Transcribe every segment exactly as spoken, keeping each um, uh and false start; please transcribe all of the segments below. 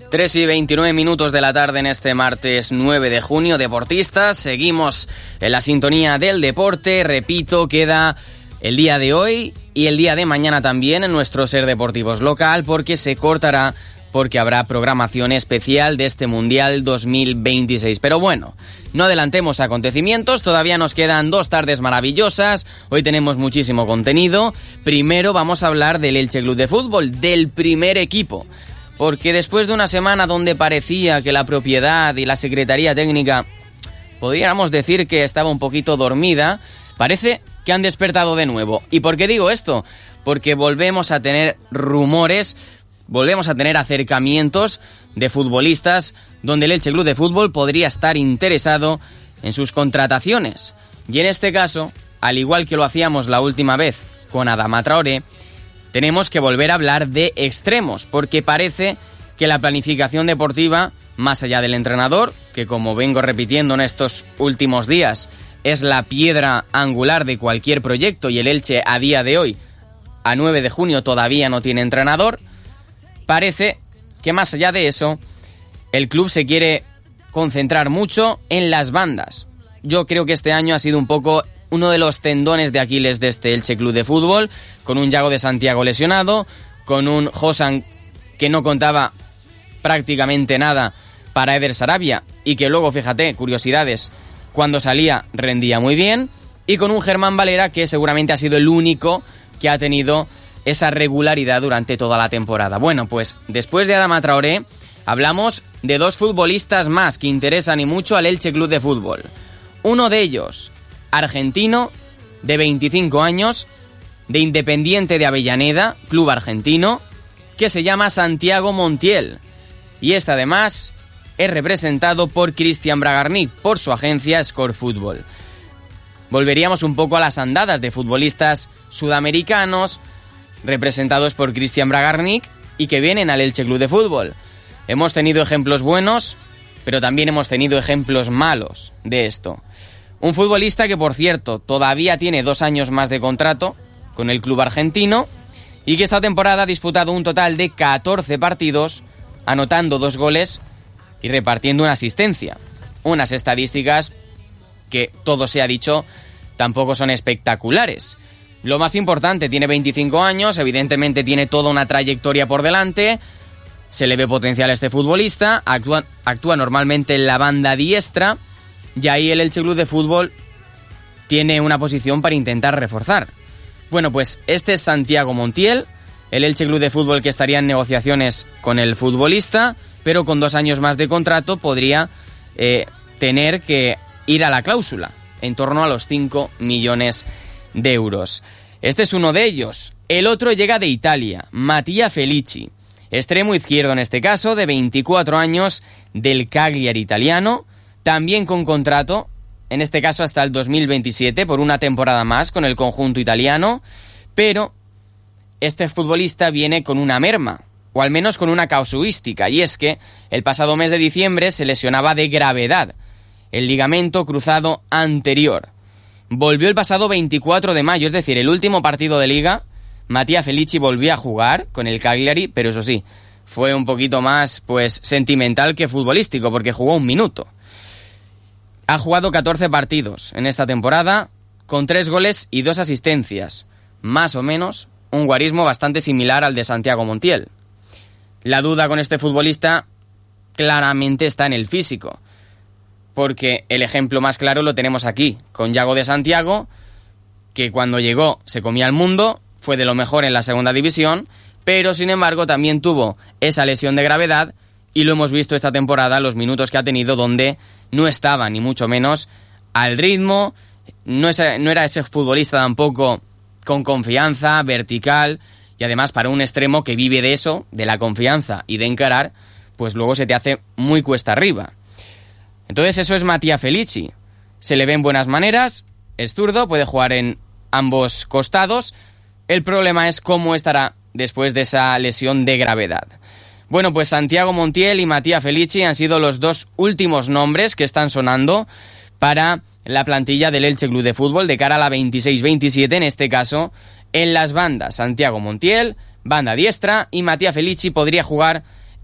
tres y veintinueve minutos de la tarde en este martes nueve de junio. Deportistas, seguimos en la sintonía del deporte. Repito, queda el día de hoy y el día de mañana también en nuestro Ser Deportivos local, porque se cortará, porque habrá programación especial de este Mundial dos mil veintiséis. Pero bueno, no adelantemos acontecimientos, todavía nos quedan dos tardes maravillosas, hoy tenemos muchísimo contenido. Primero vamos a hablar del Elche Club de Fútbol, del primer equipo, porque después de una semana donde parecía que la propiedad y la Secretaría Técnica, podríamos decir que estaba un poquito dormida, parece que han despertado de nuevo. ¿Y por qué digo esto? Porque volvemos a tener rumores, volvemos a tener acercamientos de futbolistas donde el Elche Club de Fútbol podría estar interesado en sus contrataciones. Y en este caso, al igual que lo hacíamos la última vez con Adama Traoré, tenemos que volver a hablar de extremos, porque parece que la planificación deportiva, más allá del entrenador, que como vengo repitiendo en estos últimos días, es la piedra angular de cualquier proyecto, y el Elche a día de hoy, a nueve de junio, todavía no tiene entrenador. Parece que más allá de eso, el club se quiere concentrar mucho en las bandas. Yo creo que este año ha sido un poco uno de los tendones de Aquiles de este Elche Club de Fútbol, con un Yago de Santiago lesionado, con un Josan que no contaba prácticamente nada para Eder Sarabia, y que luego, fíjate, curiosidades, cuando salía rendía muy bien, y con un Germán Valera que seguramente ha sido el único que ha tenido esa regularidad durante toda la temporada. Bueno, pues después de Adama Traoré, hablamos de dos futbolistas más que interesan y mucho al Elche Club de Fútbol. Uno de ellos, argentino, de veinticinco años, de Independiente de Avellaneda, club argentino, que se llama Santiago Montiel. Y este además es representado por Cristian Bragarnik, por su agencia Score Fútbol. Volveríamos un poco a las andadas de futbolistas sudamericanos, representados por Cristian Bragarnik y que vienen al Elche Club de Fútbol. Hemos tenido ejemplos buenos, pero también hemos tenido ejemplos malos de esto. Un futbolista que, por cierto, todavía tiene dos años más de contrato con el club argentino y que esta temporada ha disputado un total de catorce partidos, anotando dos goles y repartiendo una asistencia. Unas estadísticas que, todo se ha dicho, tampoco son espectaculares. Lo más importante, tiene veinticinco años, evidentemente tiene toda una trayectoria por delante, se le ve potencial a este futbolista, actúa, actúa normalmente en la banda diestra, y ahí el Elche Club de Fútbol tiene una posición para intentar reforzar. Bueno, pues este es Santiago Montiel, el Elche Club de Fútbol que estaría en negociaciones con el futbolista, pero con dos años más de contrato podría eh, tener que ir a la cláusula, en torno a los cinco millones de euros. Este es uno de ellos. El otro llega de Italia, Mattia Felici, extremo izquierdo en este caso, de veinticuatro años, del Cagliari italiano, también con contrato, en este caso hasta el dos mil veintisiete, por una temporada más con el conjunto italiano, pero este futbolista viene con una merma, o al menos con una casuística, y es que el pasado mes de diciembre se lesionaba de gravedad el ligamento cruzado anterior. Volvió el pasado veinticuatro de mayo, es decir, el último partido de Liga. Mattia Felici volvió a jugar con el Cagliari, pero eso sí, fue un poquito más pues sentimental que futbolístico, porque jugó un minuto. Ha jugado catorce partidos en esta temporada, con tres goles y dos asistencias. Más o menos un guarismo bastante similar al de Santiago Montiel. La duda con este futbolista claramente está en el físico, porque el ejemplo más claro lo tenemos aquí, con Yago de Santiago, que cuando llegó se comía el mundo, fue de lo mejor en la segunda división, pero sin embargo también tuvo esa lesión de gravedad, y lo hemos visto esta temporada, los minutos que ha tenido, donde no estaba ni mucho menos al ritmo, no, es, no era ese futbolista tampoco con confianza, vertical, y además para un extremo que vive de eso, de la confianza y de encarar, pues luego se te hace muy cuesta arriba. Entonces eso es Mattia Felici. Se le ven buenas maneras, es zurdo, puede jugar en ambos costados. El problema es cómo estará después de esa lesión de gravedad. Bueno, pues Santiago Montiel y Mattia Felici han sido los dos últimos nombres que están sonando para la plantilla del Elche Club de Fútbol de cara a la veintiséis veintisiete, en este caso en las bandas. Santiago Montiel, banda diestra, y Mattia Felici podría jugar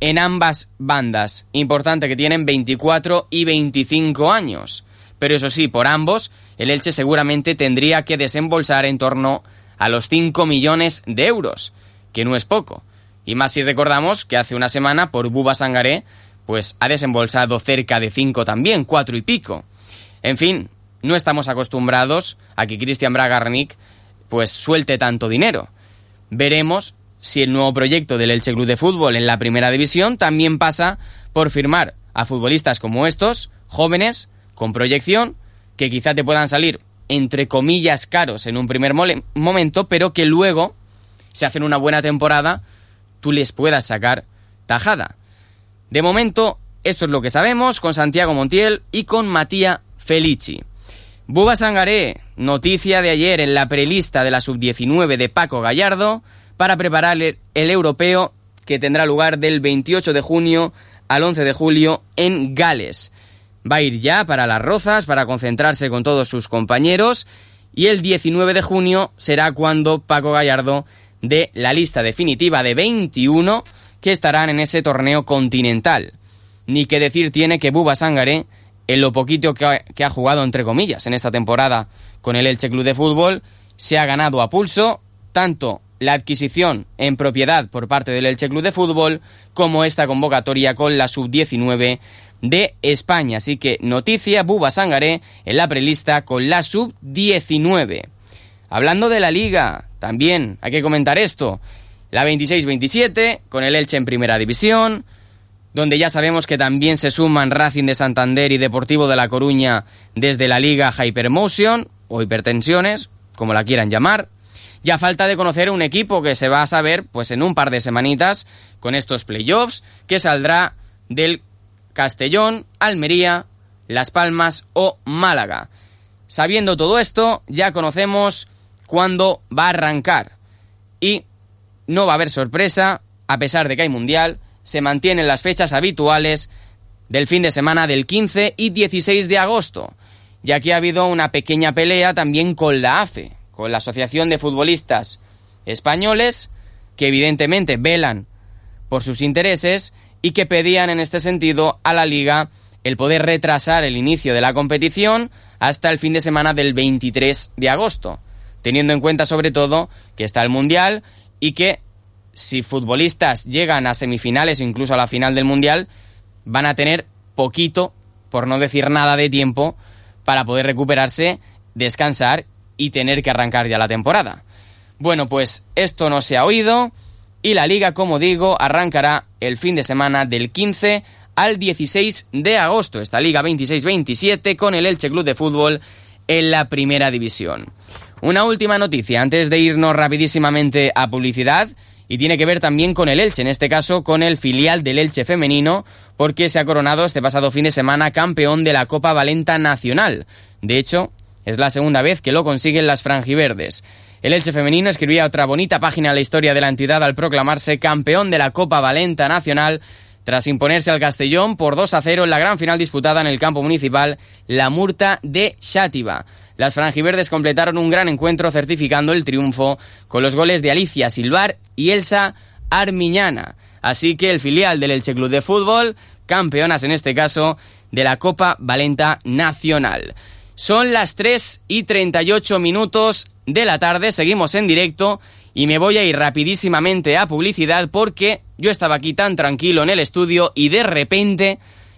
en ambas bandas. Importante que tienen veinticuatro y veinticinco años. Pero eso sí, por ambos, el Elche seguramente tendría que desembolsar en torno a los cinco millones de euros, que no es poco. Y más si recordamos que hace una semana por Buba Sangaré, pues ha desembolsado cerca de cinco también, cuatro y pico. En fin, no estamos acostumbrados a que Cristian Bragarnik pues suelte tanto dinero. Veremos si el nuevo proyecto del Elche Club de Fútbol en la primera división también pasa por firmar a futbolistas como estos, jóvenes, con proyección, que quizá te puedan salir entre comillas caros en un primer mole- momento, pero que luego, si hacen una buena temporada, tú les puedas sacar tajada. De momento, esto es lo que sabemos con Santiago Montiel y con Matías Felici. Buba Sangaré, noticia de ayer en la prelista de la sub diecinueve de Paco Gallardo para preparar el europeo que tendrá lugar del veintiocho de junio al once de julio en Gales. Va a ir ya para Las Rozas para concentrarse con todos sus compañeros y el diecinueve de junio será cuando Paco Gallardo dé la lista definitiva de veintiuno que estarán en ese torneo continental. Ni que decir tiene que Buba Sangaré, en lo poquito que ha, que ha jugado entre comillas en esta temporada con el Elche Club de Fútbol, se ha ganado a pulso tanto la adquisición en propiedad por parte del Elche Club de Fútbol como esta convocatoria con la sub diecinueve de España. Así que noticia, Buba Sangaré en la prelista con la sub diecinueve. Hablando de la Liga, también hay que comentar esto. La veintiséis veintisiete con el Elche en primera división, donde ya sabemos que también se suman Racing de Santander y Deportivo de La Coruña desde la Liga Hypermotion o Hipertensiones, como la quieran llamar. Ya falta de conocer un equipo que se va a saber pues en un par de semanitas con estos playoffs, que saldrá del Castellón, Almería, Las Palmas o Málaga. Sabiendo todo esto, ya conocemos cuándo va a arrancar. Y no va a haber sorpresa, a pesar de que hay mundial, se mantienen las fechas habituales del fin de semana del quince y dieciséis de agosto. Y aquí ha habido una pequeña pelea también con la A F E, con la Asociación de Futbolistas Españoles, que evidentemente velan por sus intereses y que pedían en este sentido a la Liga el poder retrasar el inicio de la competición hasta el fin de semana del veintitrés de agosto, teniendo en cuenta sobre todo que está el Mundial y que si futbolistas llegan a semifinales o incluso a la final del Mundial, van a tener poquito, por no decir nada de tiempo, para poder recuperarse, descansar y tener que arrancar ya la temporada. Bueno, pues esto no se ha oído y la Liga, como digo, arrancará el fin de semana del quince al dieciséis de agosto, esta Liga veintiséis veintisiete con el Elche Club de Fútbol en la primera división. Una última noticia antes de irnos rapidísimamente a publicidad, y tiene que ver también con el Elche, en este caso con el filial del Elche femenino, porque se ha coronado este pasado fin de semana campeón de la Copa Valenta Nacional. De hecho, es la segunda vez que lo consiguen las franjiverdes. El Elche femenino escribía otra bonita página en la historia de la entidad al proclamarse campeón de la Copa Valenta Nacional tras imponerse al Castellón por dos a cero en la gran final disputada en el campo municipal La Murta de Xàtiva. Las franjiverdes completaron un gran encuentro certificando el triunfo con los goles de Alicia Silvar y Elsa Armiñana. Así que el filial del Elche Club de Fútbol, campeonas en este caso de la Copa Valenta Nacional. Son las tres y treinta y ocho minutos de la tarde, seguimos en directo y me voy a ir rapidísimamente a publicidad porque yo estaba aquí tan tranquilo en el estudio y de repente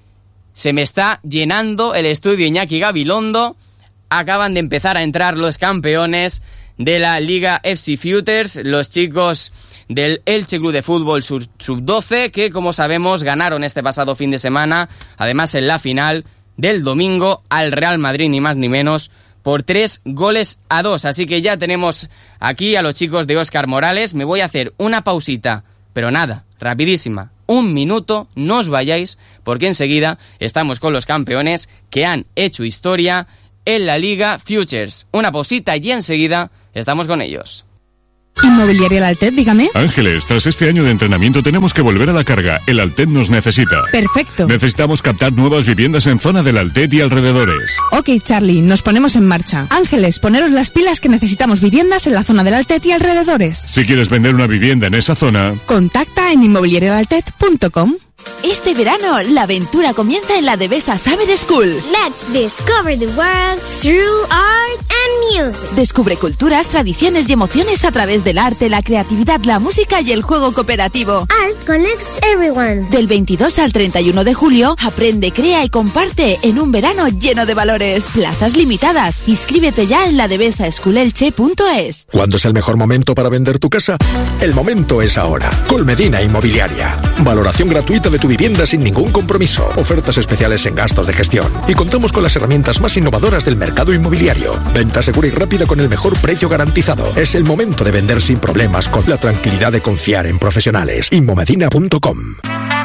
se me está llenando el estudio Iñaki Gabilondo. Acaban de empezar a entrar los campeones de la Liga F C Futures, los chicos del Elche Club de Fútbol sub doce, que como sabemos ganaron este pasado fin de semana, además en la final del domingo, al Real Madrid ni más ni menos, por tres goles a dos. Así que ya tenemos aquí a los chicos de Óscar Morales. Me voy a hacer una pausita, pero nada, rapidísima, un minuto, no os vayáis, porque enseguida estamos con los campeones que han hecho historia en la Liga Futures. Una pausita y enseguida estamos con ellos. Inmobiliaria El Altet, dígame. Ángeles, tras este año de entrenamiento tenemos que volver a la carga. El Altet nos necesita. Perfecto. Necesitamos captar nuevas viviendas en zona del Altet y alrededores. Ok, Charlie, nos ponemos en marcha. Ángeles, poneros las pilas que necesitamos viviendas en la zona del Altet y alrededores. Si quieres vender una vivienda en esa zona, contacta en inmobiliaria el altet punto com. Este verano, la aventura comienza en la Devesa Summer School. Let's discover the world through art and music. Descubre culturas, tradiciones y emociones a través del arte, la creatividad, la música y el juego cooperativo. Art connects everyone. Del veintidós al treinta y uno de julio, aprende, crea y comparte en un verano lleno de valores. Plazas limitadas. Inscríbete ya en la devesa school elche punto es. ¿Cuándo es el mejor momento para vender tu casa? El momento es ahora. Colmedina Inmobiliaria. Valoración gratuita de tu vivienda sin ningún compromiso. Ofertas especiales en gastos de gestión. Y contamos con las herramientas más innovadoras del mercado inmobiliario. Venta segura y rápida con el mejor precio garantizado. Es el momento de vender sin problemas con la tranquilidad de confiar en profesionales. Inmomedina punto com.